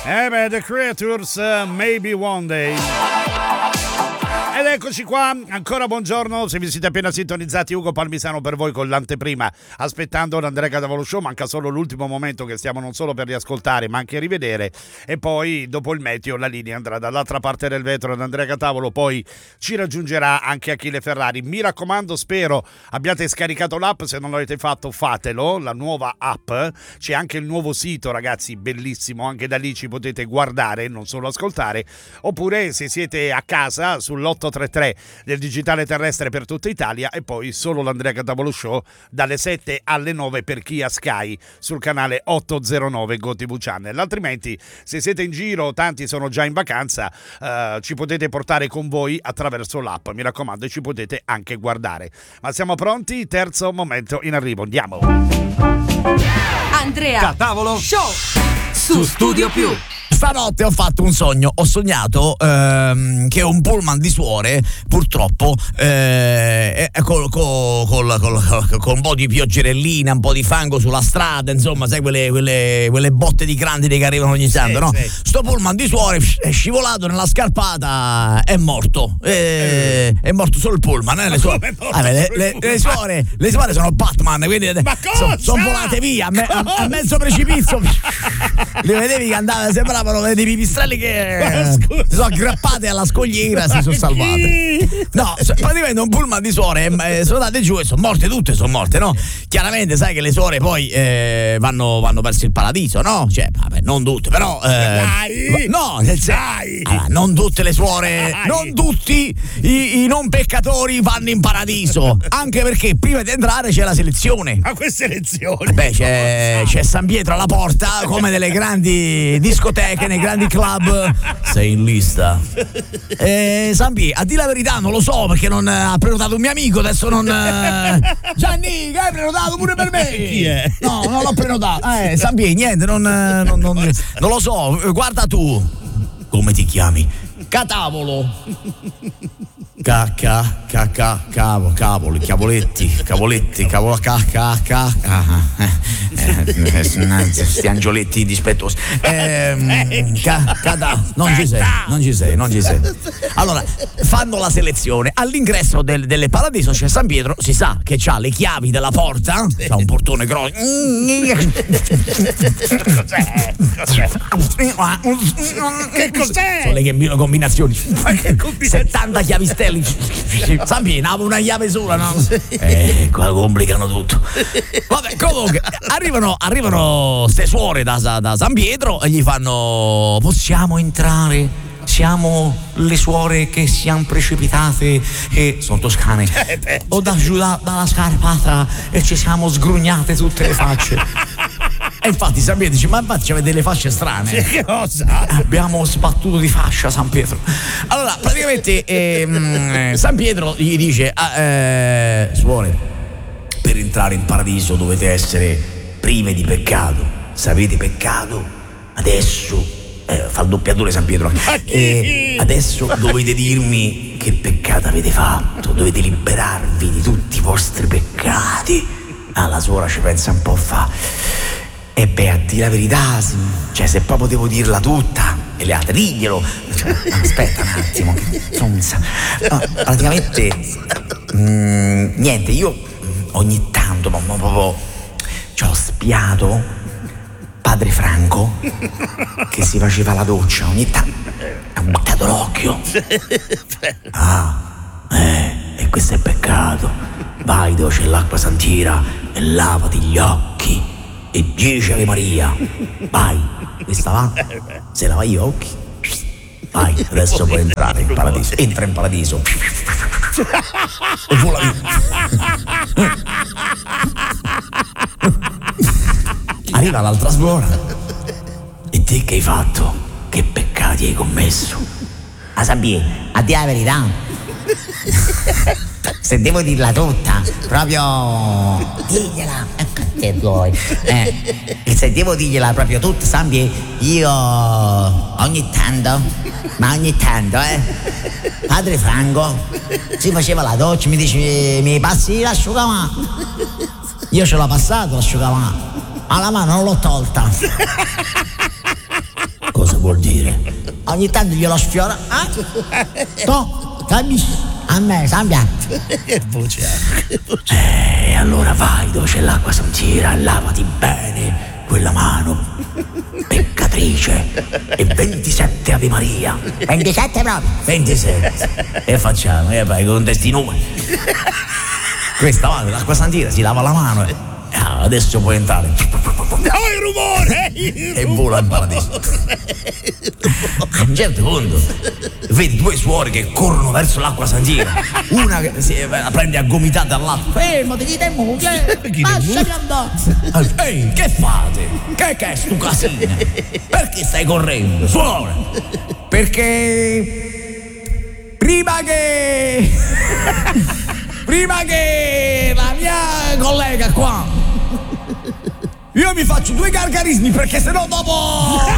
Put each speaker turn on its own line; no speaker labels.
The Creatures, Maybe One Day. Ed eccoci qua, ancora buongiorno, se vi siete appena sintonizzati, Ugo Palmisano per voi con l'anteprima, aspettando l'Andrea Catavolo Show, manca solo l'ultimo momento che stiamo non solo per riascoltare ma anche rivedere, e poi dopo il meteo la linea andrà dall'altra parte del vetro ad Andrea Catavolo, poi ci raggiungerà anche Achille Ferrari. Mi raccomando, spero abbiate scaricato l'app, se non l'avete fatto fatelo, la nuova app, c'è anche il nuovo sito ragazzi, bellissimo, anche da lì ci potete guardare, non solo ascoltare, oppure se siete a casa sull'833 del digitale terrestre per tutta Italia, e poi solo l'Andrea Catavolo Show dalle 7 alle 9 per chi ha Sky sul canale 809 GoTV Channel. Altrimenti, se siete in giro, tanti sono già in vacanza, ci potete portare con voi attraverso l'app, mi raccomando, e ci potete anche guardare. Ma siamo pronti? Terzo momento in arrivo, andiamo.
Andrea Catavolo Show su Studio Più.
Stanotte ho fatto un sogno, ho sognato che un pullman di suore purtroppo con un po' di pioggerellina, un po' di fango sulla strada, insomma sai quelle botte di grandine che arrivano ogni tanto, no? Sì. Sto pullman di suore è scivolato nella scarpata, è morto, è morto solo il pullman, le suore, le suore sono Batman, quindi sono volate via a mezzo precipizio. Li vedevi che andavano, sembravano dei pipistrelli che si sono aggrappate alla scogliera, si sono salvate. No, praticamente un pullman di suore sono andate giù e sono morte tutte, no? Chiaramente sai che le suore poi vanno verso il paradiso, no? Cioè, vabbè, non tutte, però non tutte le suore, non tutti i non peccatori vanno in paradiso, anche perché prima di entrare c'è la selezione.
Ma che selezione?
Beh, c'è San Pietro alla porta, come nelle grandi discoteche, nei grandi club. Sei in lista? San Pietro, a dire la verità non lo so, perché non ha prenotato un mio amico, adesso non Gianni, che hai prenotato pure per me?
Chi è?
No, non l'ho prenotato. San Pietro, niente, non lo so. Guarda tu, come ti chiami? Catavolo. Cavoli, cavoletti, sti angioletti dispettosi. Non ci sei. Allora, fanno la selezione. All'ingresso del paradiso c'è San Pietro, si sa che c'ha le chiavi della porta, c'ha un portone grosso.
Che cos'è?
Sono le combinazioni. 70 chiavistelli. San Pietro, una chiave sola, no? Qua complicano tutto. Vabbè, comunque arrivano ste suore da San Pietro e gli fanno: possiamo entrare? Siamo le suore che siamo precipitate e sono toscane o da giù dalla scarpata e ci siamo sgrugnate tutte le facce. E infatti San Pietro dice: ma infatti avete delle fasce strane.
Che cosa?
Abbiamo sbattuto di fascia San Pietro. Allora praticamente San Pietro gli dice: suore, per entrare in paradiso dovete essere prive di peccato. Se avete peccato adesso fa il doppiatore San Pietro, adesso dovete dirmi che peccato avete fatto, dovete liberarvi di tutti i vostri peccati. La suora ci pensa un po', fa: e beh, a dire la verità, cioè se proprio devo dirla tutta, e le altre diglielo. Aspetta un attimo, praticamente niente, io ogni tanto proprio ci ho spiato padre Franco che si faceva la doccia, ogni tanto ha buttato l'occhio. E questo è peccato. Vai dove c'è l'acqua santiera e lavati gli occhi e dici Ave Maria. Vai, questa va, se lava gli occhi, vai, adesso puoi entrare in paradiso. Entra in paradiso e vola via. Arriva l'altra suora: e te che hai fatto? Che peccati hai commesso? San Pietro, a dire la verità, se devo dirla tutta, proprio digliela, che vuoi. Se devo dirgliela proprio tutta, San Pietro, io ogni tanto, padre Franco si faceva la doccia, mi dice: mi passi l'asciugamano? Io ce l'ho passato l'asciugamano, ma la mano non l'ho tolta. Cosa vuol dire? Ogni tanto glielo sfiora. No, capisci? A me, sambia.
Che voce ha?
E allora vai dove c'è l'acqua santiera, lavati bene quella mano peccatrice e 27 Ave Maria. 27 proprio? 27. E facciamo, vai con testi numeri. Questa va, l'acqua santiera, si lava la mano e adesso puoi entrare.
No, il rumore!
E vola in paradiso. A un certo punto vedi due suore che corrono verso l'acqua santiera, una che la prende a gomitate all'altra. Fermati, chi te muove? Lasciami andare. Ehi, che fate? Che è sto casino? Perché stai correndo? Suore! Perché prima che la mia collega qua, io mi faccio 2 gargarismi perché sennò dopo